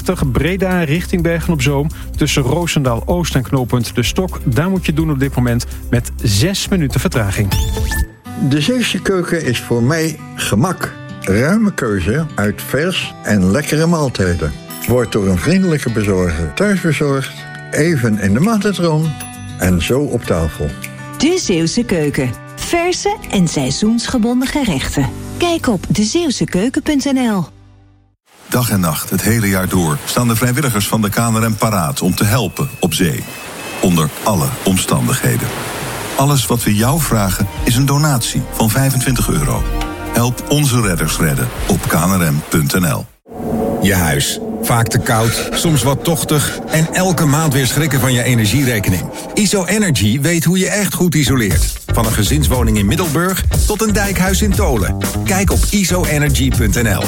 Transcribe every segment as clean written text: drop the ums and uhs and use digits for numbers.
A50 Breda richting Bergen-op-Zoom. Tussen Roosendaal-Oost en knooppunt De Stok. Daar moet je doen op dit moment met 6 minuten vertraging. De Zeeuwse keuken is voor mij gemak. Ruime keuze uit vers en lekkere maaltijden. Wordt door een vriendelijke bezorger thuisbezorgd, even in de magnetron en zo op tafel. De Zeeuwse keuken. Verse en seizoensgebonden gerechten. Kijk op dezeeuwsekeuken.nl. Dag en nacht, het hele jaar door, staan de vrijwilligers van de KNRM paraat om te helpen op zee. Onder alle omstandigheden. Alles wat we jou vragen is een donatie van €25. Help onze redders redden op knrm.nl. Je huis. Vaak te koud, soms wat tochtig en elke maand weer schrikken van je energierekening. ISO-Energy weet hoe je echt goed isoleert. Van een gezinswoning in Middelburg tot een dijkhuis in Tolen. Kijk op isoenergy.nl.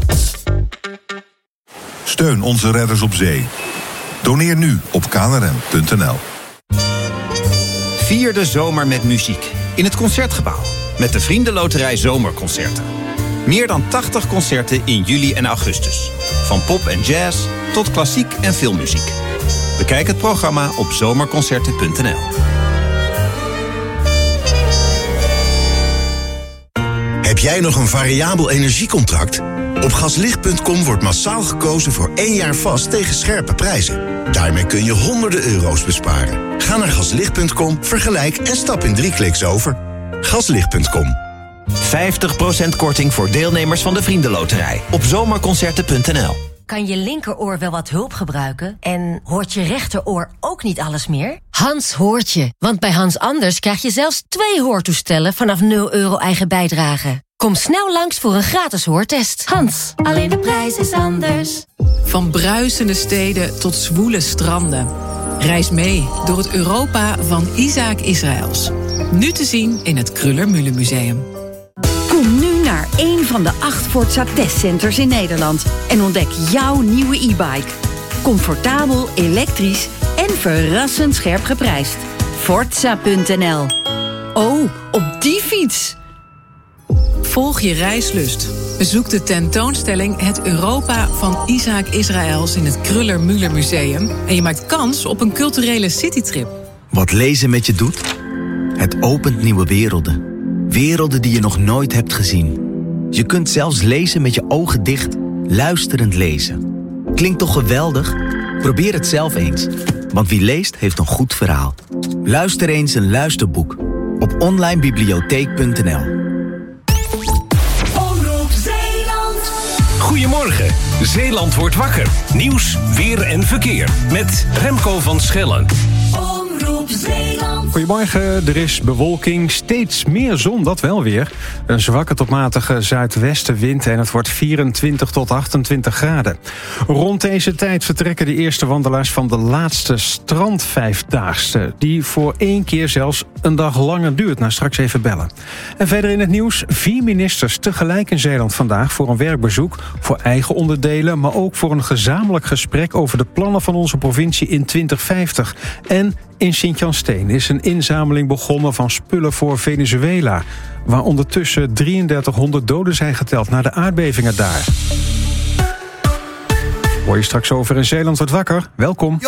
Steun onze redders op zee. Doneer nu op knrm.nl. Vier de zomer met muziek in het Concertgebouw met de Vriendenloterij Zomerconcerten. Meer dan 80 concerten in juli en augustus. Van pop en jazz tot klassiek en filmmuziek. Bekijk het programma op zomerconcerten.nl. Heb jij nog een variabel energiecontract? Op gaslicht.com wordt massaal gekozen voor 1 jaar vast tegen scherpe prijzen. Daarmee kun je honderden euro's besparen. Ga naar gaslicht.com, vergelijk en stap in 3 kliks over. Gaslicht.com. 50% korting voor deelnemers van de Vriendenloterij op zomerconcerten.nl. Kan je linkeroor wel wat hulp gebruiken? En hoort je rechteroor ook niet alles meer? Hans hoort je, want bij Hans Anders krijg je zelfs 2 hoortoestellen vanaf €0 eigen bijdrage. Kom snel langs voor een gratis hoortest. Hans, alleen de prijs is anders. Van bruisende steden tot zwoele stranden. Reis mee door het Europa van Isaac Israëls. Nu te zien in het Kröller-Müller-museum. Kom nu naar een van de 8 Forza testcenters in Nederland en ontdek jouw nieuwe e-bike. Comfortabel, elektrisch en verrassend scherp geprijsd. Forza.nl. Oh, op die fiets! Volg je reislust. Bezoek de tentoonstelling Het Europa van Isaac Israëls in het Kröller-Müller-museum en je maakt kans op een culturele citytrip. Wat lezen met je doet? Het opent nieuwe werelden. Werelden die je nog nooit hebt gezien. Je kunt zelfs lezen met je ogen dicht, luisterend lezen. Klinkt toch geweldig? Probeer het zelf eens. Want wie leest, heeft een goed verhaal. Luister eens een luisterboek op onlinebibliotheek.nl. Goedemorgen, Zeeland wordt wakker. Nieuws, weer en verkeer. Met Remco van Schellen. Goedemorgen, er is bewolking, steeds meer zon, dat wel weer. Een zwakke tot matige zuidwestenwind en het wordt 24 tot 28 graden. Rond deze tijd vertrekken de eerste wandelaars van de laatste strandvijfdaagse, die voor 1 keer zelfs een dag langer duurt. Nou, straks even bellen. En verder in het nieuws, 4 ministers tegelijk in Zeeland vandaag voor een werkbezoek, voor eigen onderdelen, maar ook voor een gezamenlijk gesprek over de plannen van onze provincie in 2050. En in Sint-Jan Steen is een inzameling begonnen van spullen voor Venezuela, waar ondertussen 3300 doden zijn geteld na de aardbevingen daar. Hoor je straks over in Zeeland wordt wakker? Welkom.